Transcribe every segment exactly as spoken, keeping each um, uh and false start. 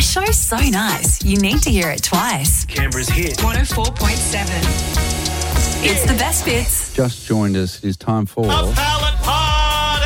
show's so nice, you need to hear it twice. Canberra's hit. one oh four point seven. It's the best bits. Just joined us. It is time for... A pallet party!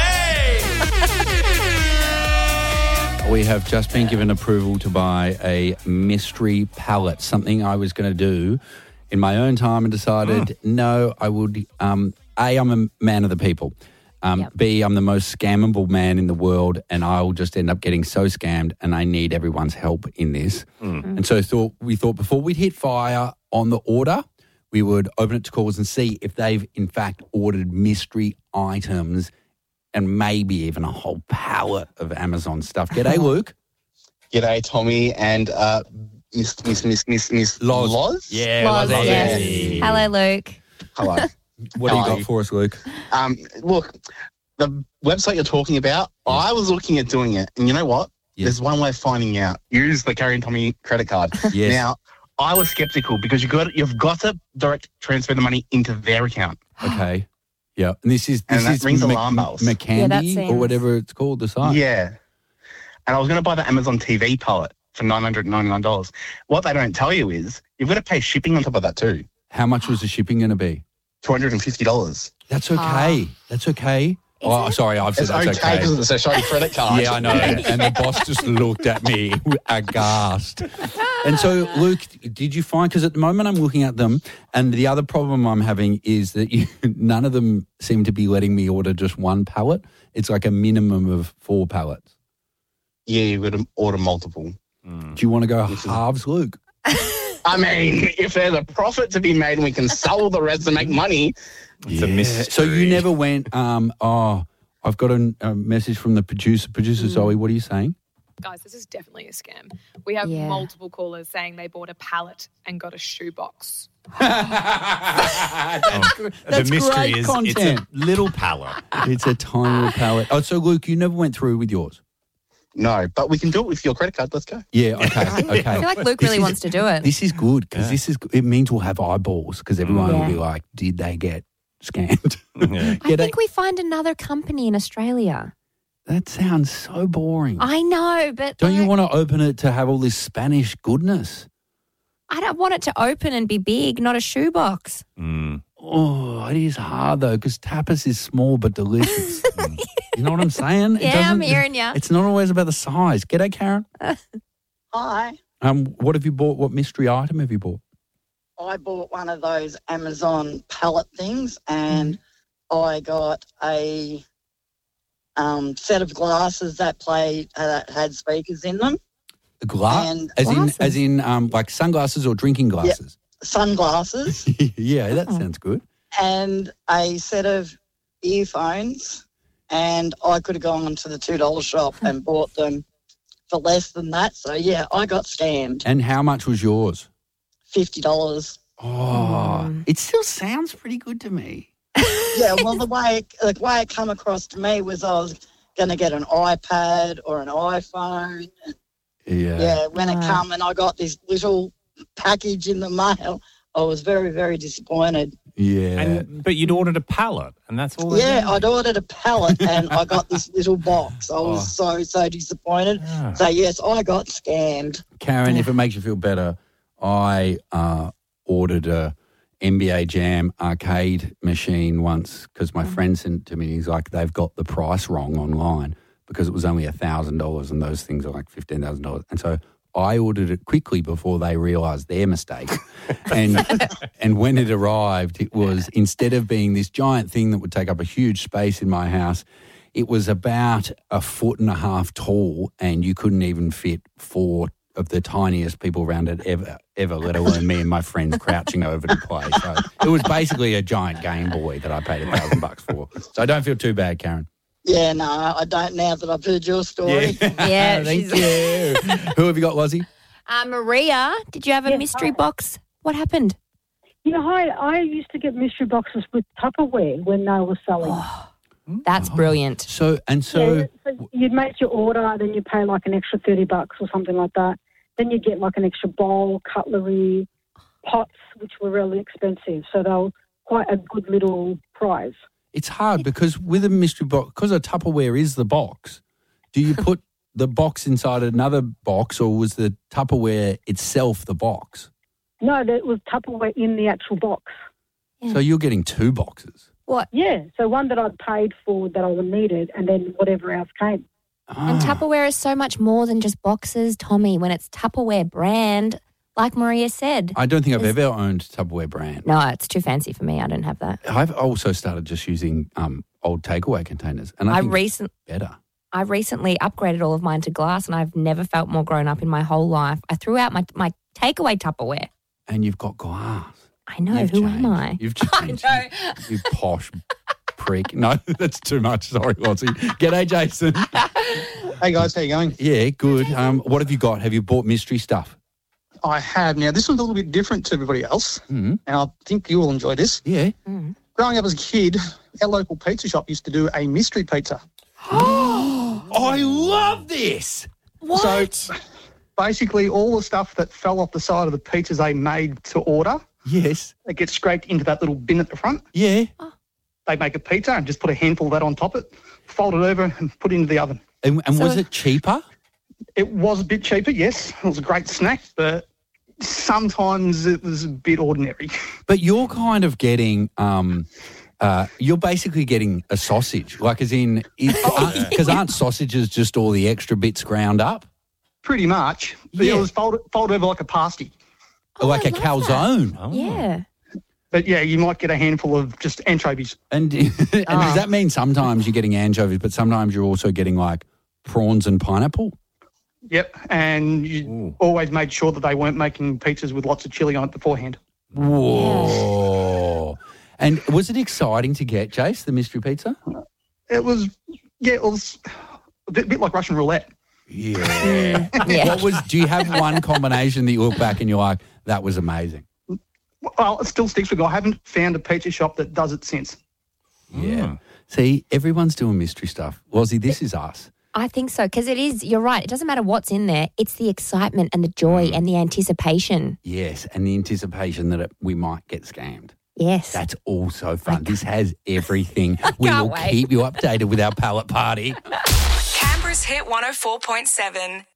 We have just been given approval to buy a mystery pallet, something I was going to do in my own time and decided, oh. no, I would... Um, A, I'm a man of the people. Um, yep. B, I'm the most scammable man in the world, and I'll just end up getting so scammed, and I need everyone's help in this. Mm. And so thought we thought before we'd hit fire on the order, we would open it to calls and see if they've, in fact, ordered mystery items and maybe even a whole pallet of Amazon stuff. G'day, Luke. G'day, Tommy, and uh, Miss Miss Miss Miss Miss Loz. Loz? Yeah, Loz, Loz. yes. Hey. Hello, Luke. Hello. What do you Hi. got for us, Luke? Um, look, the website you're talking about, I was looking at doing it, and you know what? Yes. There's one way of finding out. Use the Carrie and Tommy credit card. Yes. Now, I was skeptical because you got you've got to direct transfer the money into their account. Okay. Yeah. And this is this And that is rings Mc- alarm bells. McCandy Yeah, that or seems- whatever it's called, the site. Yeah. And I was going to buy the Amazon T V pallet for nine hundred ninety-nine dollars. What they don't tell you is you've got to pay shipping on top of that too. How much was the shipping going to be? two hundred fifty dollars. That's okay. That's okay. Oh, it? sorry, I've said It's that's okay because okay. it's a show credit card. Yeah, I know. And the boss just looked at me aghast. And so, Luke, did you find, because at the moment I'm looking at them, and the other problem I'm having is that you, none of them seem to be letting me order just one pallet. It's like a minimum of four pallets. Yeah, you've got to order multiple. Do you want to go halves, Luke? I mean, if there's a profit to be made and we can sell the rest and make money. It's a mystery. So you never went, um, oh, I've got a, a message from the producer. Producer Zoe, what are you saying? Guys, this is definitely a scam. We have Yeah. multiple callers saying they bought a pallet and got a shoebox. That's the mystery great is content. it's a little pallet. It's a tiny little pallet. Oh, so Luke, you never went through with yours? No, but we can do it with your credit card. Let's go. Yeah, okay, okay. I feel like Luke This really is- wants to do it. This is good because this is it means we'll have eyeballs because everyone will Yeah. be like, did they get scammed? Yeah. I Get think it? we find another company in Australia. That sounds so boring. I know, but Don't you like, want to open it to have all this Spanish goodness? I don't want it to open and be big, not a shoebox. Mm. Oh, it is hard though because tapas is small but delicious. You know what I'm saying? It Yeah, I'm doesn't- hearing ya. It's not always about the size. G'day, Karen. Hi, Um, what have you bought? What mystery item have you bought? I bought one of those Amazon pallet things and I got a um, set of glasses that played uh, that had speakers in them, A glass, And as glasses. in, as in, um, like sunglasses or drinking glasses. sunglasses, Yeah, that Oh. sounds good. and a set of earphones. And I could have gone to the two dollar shop and bought them for less than that. So, yeah, I got scammed. And how much was yours? fifty dollars. Oh, it still sounds pretty good to me. Yeah, well, the way the way it come across to me was I was going to get an iPad or an iPhone. Yeah. Yeah, when it Wow. come and I got this little package in the mail, I was very, very disappointed. Yeah. And, but you'd ordered a pallet, and that's all. they Yeah, did. I'd ordered a pallet and I got this little box. I was Oh. so, so disappointed. Ah. So, yes, I got scammed. Karen, if it makes you feel better, I uh, ordered a N B A Jam arcade machine once because my friend sent it to me. He's like, they've got the price wrong online because it was only one thousand dollars and those things are like fifteen thousand dollars. And so I ordered it quickly before they realised their mistake. and and when it arrived, it was, instead of being this giant thing that would take up a huge space in my house, it was about a foot and a half tall and you couldn't even fit four of the tiniest people around it ever, ever, let alone me and my friends crouching over to play. So it was basically a giant Game Boy that I paid a thousand bucks for. So I don't feel too bad, Karen. Yeah, no, I don't now that I've heard your story. Yeah, Thank she's- you. Who have you got, Lozzie? Uh, Maria, did you have a Yeah, mystery hi. box? What happened? Yeah, hi. I used to get mystery boxes with Tupperware when they were selling. Oh, that's brilliant. So, and so, yeah, so you'd make your order, then you pay like an extra thirty bucks or something like that. Then you get like an extra bowl, cutlery, pots, which were really expensive. So they were quite a good little prize. it's hard because with a mystery box, because a Tupperware is the box, do you put the box inside another box, or was the Tupperware itself the box? No, that was Tupperware in the actual box. Yeah. So you're getting two boxes. What? Yeah, so one that I'd paid for that I would needed, and then whatever else came. And Ah. Tupperware is so much more than just boxes, Tommy. When it's Tupperware brand, like Maria said. I don't think I've There's- ever owned Tupperware brand. No, it's too fancy for me. I don't have that. I've also started just using um, old takeaway containers, and I, I think recent it's better. I recently upgraded all of mine to glass, and I've never felt more grown up in my whole life. I threw out my my takeaway Tupperware. And you've got glass. I know. You've Who changed. am I? You've I changed. know. You posh prick. No, that's too much. Sorry, Lottie. G'day, Jason. Hey guys, how you going? Yeah, good. Um, what have you got? Have you bought mystery stuff? I have. Now, this one's a little bit different to everybody else, Mm. and I think you will enjoy this. Yeah. Growing up as a kid, our local pizza shop used to do a mystery pizza. I love this. What? So basically, all the stuff that fell off the side of the pizzas they made to order, Yes. it gets scraped into that little bin at the front. Yeah. They make a pizza and just put a handful of that on top of it, fold it over and put it into the oven. And, and So- was it cheaper? It was a bit cheaper, yes. It was a great snack, but sometimes it was a bit ordinary. But you're kind of getting, um, uh, you're basically getting a sausage, like as in, because aren't sausages just all the extra bits ground up? Pretty much. But Yeah. it was folded, folded over like a pasty. Oh, like I a love that. calzone. Oh. Yeah. But yeah, you might get a handful of just anchovies. And, and does that mean sometimes you're getting anchovies, but sometimes you're also getting like prawns and pineapple? Yep. And you Ooh. always made sure that they weren't making pizzas with lots of chili on it beforehand. Whoa. And was it exciting to get, Jace, the mystery pizza? It was, yeah, it was a bit, bit like Russian roulette. Yeah. Yeah. What was, do you have one combination that you look back and you're like, that was amazing? Well, it still sticks with me. I haven't found a pizza shop that does it since. Yeah. See, everyone's doing mystery stuff. Lozzie, this is us. I think so, because it is, you're right, it doesn't matter what's in there, it's the excitement and the joy and the anticipation. Yes, and the anticepation that it, we might get scammed. Yes. That's also fun. This has everything. We can't will wait. keep you updated with our pallet party. Canberra's Hit one oh four point seven.